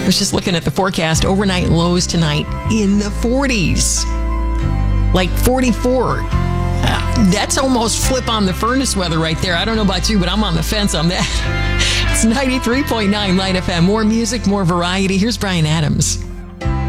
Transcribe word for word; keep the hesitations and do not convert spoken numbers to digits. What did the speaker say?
was just looking at the forecast. Overnight lows tonight in the forties. Like forty-four. Uh, that's almost flip on the furnace weather right there. I don't know about you, but I'm on the fence on that. It's ninety-three point nine Light F M. More music, more variety. Here's Bryan Adams.